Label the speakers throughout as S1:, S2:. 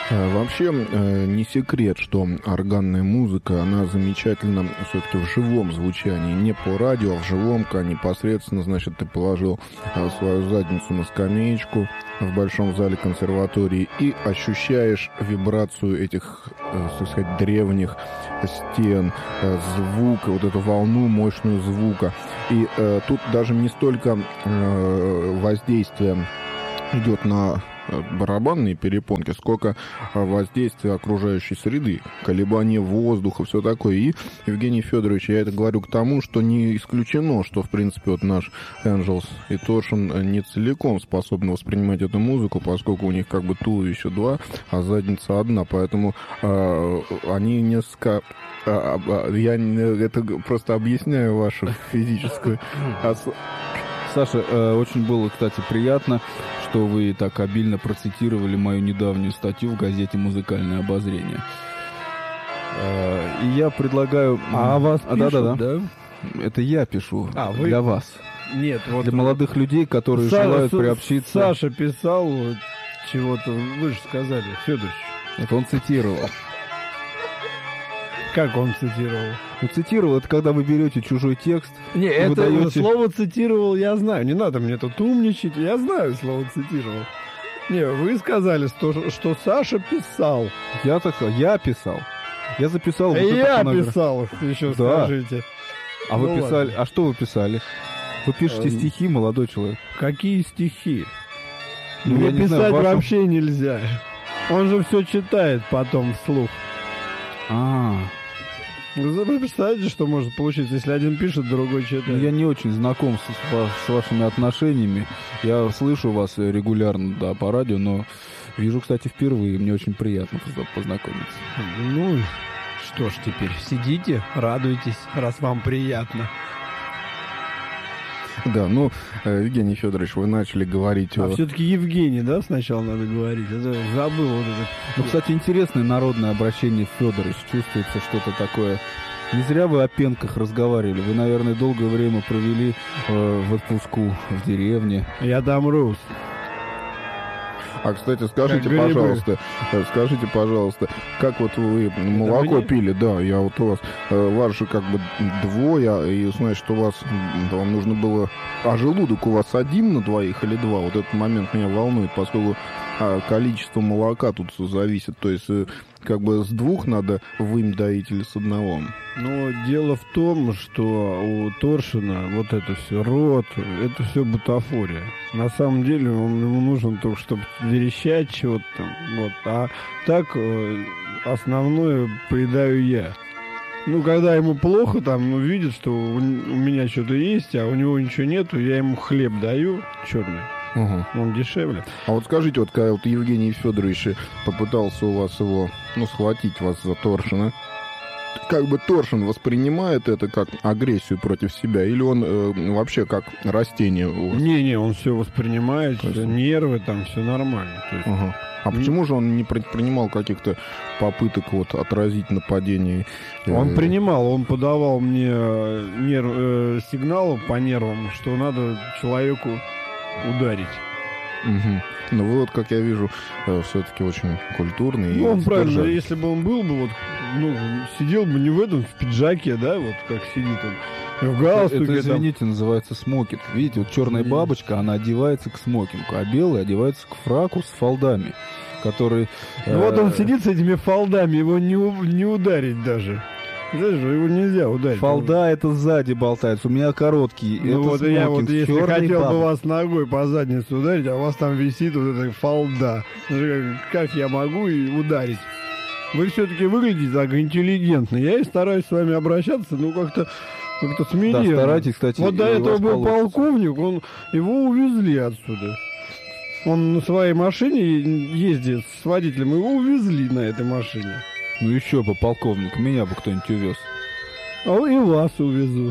S1: Вообще, не секрет, что органная музыка, она замечательна все-таки в живом звучании, не по радио, а в живом, когда непосредственно, значит, ты положил свою задницу на скамеечку в большом зале консерватории и ощущаешь вибрацию этих, так сказать, древних стен, звука, вот эту волну мощную звука. И тут даже не столько воздействие идет на барабанные перепонки, сколько воздействия окружающей среды, колебания воздуха, все такое. И, Евгений Федорович, я это говорю к тому, что не исключено, что, в принципе, вот наш Энджелс и Торшин не целиком способны воспринимать эту музыку, поскольку у них как бы туловище два, а задница одна, поэтому они несколько... я это просто объясняю вашу физическую...
S2: Саша, очень было, кстати, приятно, что вы так обильно процитировали мою недавнюю статью в газете «Музыкальное обозрение». И я предлагаю...
S3: А вас пишут, да?
S2: Это я пишу
S3: вы...
S2: для вас.
S3: Нет, вот...
S2: Для молодых людей, которые желают приобщиться...
S3: Саша писал чего-то, вы же сказали, Федорович.
S2: Это он цитировал.
S3: Как он цитировал?
S2: Ну, цитировал, это когда вы берете чужой текст.
S3: Не, это
S2: даете...
S3: слово цитировал, я знаю. Не надо мне тут умничать, я знаю слово цитировал. Не, вы сказали, что Саша писал.
S2: Я писал. Я записал. Вот
S3: я писал, еще
S2: да.
S3: Скажите.
S2: А вы писали? Ладно. А что вы писали? Вы пишете стихи, молодой человек.
S3: Какие стихи?
S2: Ну,
S3: мне писать вообще нельзя. Он же все читает потом вслух. Вы представляете, что может получиться, если один пишет, другой читает?
S2: Я не очень знаком с вашими отношениями. Я слышу вас регулярно, да, по радио, но вижу, кстати, впервые. Мне очень приятно познакомиться.
S3: Ну, что ж теперь, сидите, радуйтесь, раз вам приятно.
S1: Да, ну, Евгений Федорович, вы начали говорить
S3: о... все-таки Евгений, да, сначала надо говорить? Это забыл вот это.
S2: Ну, кстати, интересное народное обращение Федорович. Чувствуется что-то такое. Не зря вы о пенках разговаривали. Вы, наверное, долгое время провели в отпуску в деревне.
S3: Я там рос.
S1: А, кстати, скажите, пожалуйста, как вот вы молоко пили? Да, я вот у вас же как бы двое, и значит, вам нужно было... А желудок у вас один на двоих или два? Вот этот момент меня волнует, поскольку количество молока тут зависит. То есть, как бы с двух надо вымь доить или с одного?
S3: Но дело в том, что у Торшина вот это все, рот, это все бутафория. На самом деле ему нужен только, чтобы верещать чего-то там. Вот. А так основное поедаю я. Ну, когда ему плохо, там, видит, что у меня что-то есть, а у него ничего нету, я ему хлеб даю черный.
S1: Угу.
S3: Он дешевле.
S1: А вот скажите, вот когда вот Евгений Федорович попытался у вас его, схватить вас за Торшина, как бы Торшин воспринимает это как агрессию против себя, или он вообще как растение у вас?
S3: Не, он все воспринимает, нервы там, все нормально. То есть...
S1: Ага. А почему же он не предпринимал каких-то попыток вот отразить нападение?
S3: Он принимал, он подавал мне сигналы по нервам, что надо человеку ударить.
S1: Угу. Ну вы вот, как я вижу, все-таки очень культурный.
S3: Ну, он правильно, если бы он был бы, сидел бы не в этом, в пиджаке, да, вот как сидит он, в галстуке.
S2: Это, извините, называется смокинг. Видите, вот черная бабочка, она одевается к смокингу, а белая одевается к фраку с фалдами, который...
S3: Ну вот он сидит с этими фалдами, его не ударить даже. Знаешь, его нельзя ударить.
S2: Фалда это сзади болтается, у меня короткий.
S3: Ну
S2: это
S3: вот
S2: смокинг,
S3: я вот если хотел
S2: баб.
S3: бы вас ногой по заднице ударить, а у вас там висит вот эта фалда. Как я могу и ударить? Вы все-таки выглядите так интеллигентно. Я и стараюсь с вами обращаться, как-то смиренно.
S2: Да, старайтесь, кстати.
S3: Вот до этого был полковник, его увезли отсюда. Он на своей машине ездит с водителем, его увезли на этой машине.
S2: Ну еще бы, полковник, меня бы кто-нибудь увез.
S3: А и вас увезут.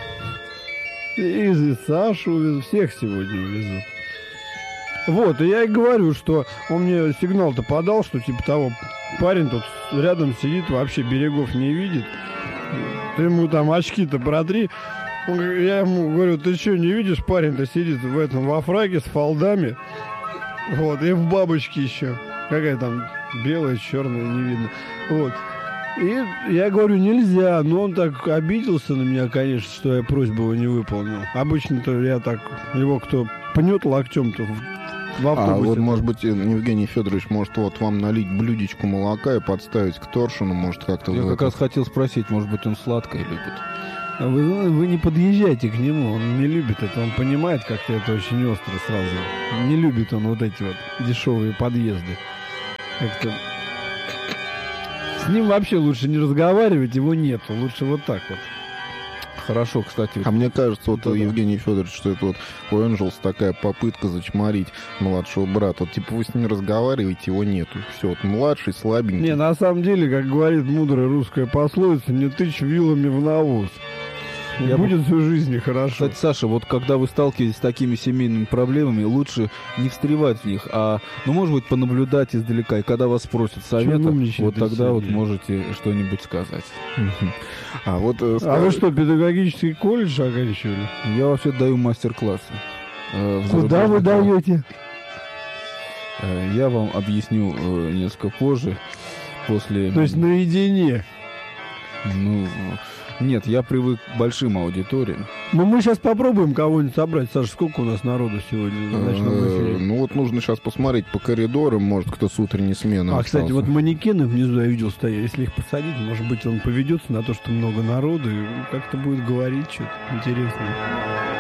S3: И Сашу увезут, всех сегодня увезут. Вот, и я и говорю, что он мне сигнал-то подал, что типа того, парень тут рядом сидит, вообще берегов не видит. Ты ему там очки-то протри. Я ему говорю, ты что, не видишь, парень-то сидит во фраке с фалдами. Вот, и в бабочке еще. Какая там Белое, черное не видно. Вот. И я говорю, нельзя. Но он так обиделся на меня, конечно, что я просьбу его не выполнил. Обычно-то я так, его кто пнет локтем-то в автобусе.
S1: А вот, может быть, Евгений Федорович, может, вот вам налить блюдечку молока и подставить к торшину, может, как-то...
S2: Я как раз хотел спросить, может быть, он сладкое любит.
S3: Вы не подъезжайте к нему, он не любит это, он понимает как-то это очень остро сразу. Не любит он вот эти вот дешевые подъезды. Как-то... С ним вообще лучше не разговаривать, его нету, лучше вот так вот.
S2: Хорошо, кстати.
S1: А мне кажется, вот,
S2: Да-да.
S1: Евгений Федорович, что это вот у Энджелс такая попытка зачморить младшего брата. Вот, типа, вы с ним разговариваете, его нету. Все, вот младший, слабенький.
S3: Не, на самом деле, как говорит мудрая русская пословица, не тычь вилами в навоз. И будет всю жизнь хорошо.
S2: Кстати, Саша, вот когда вы сталкиваетесь с такими семейными проблемами, лучше не встревать в них, а, ну, может быть, понаблюдать издалека. И когда вас спросят совета, вот тогда вот можете что-нибудь сказать.
S1: А вот...
S3: А вы что, педагогический колледж оканчивали?
S2: Я вообще даю мастер-классы.
S3: Куда вы даете?
S2: Я вам объясню несколько позже, после...
S3: То есть наедине?
S2: Ну, нет, я привык к большим аудиториям.
S3: Ну, мы сейчас попробуем кого-нибудь собрать. Саша, сколько у нас народу сегодня в ночном эфире?
S1: Ну, вот нужно сейчас посмотреть по коридорам, может, кто с утренней смены
S3: А,
S1: остался.
S3: кстати, вот манекены внизу я видел стоят. Если их посадить, может быть, он поведется на то, что много народу, и как-то будет говорить что-то интересное.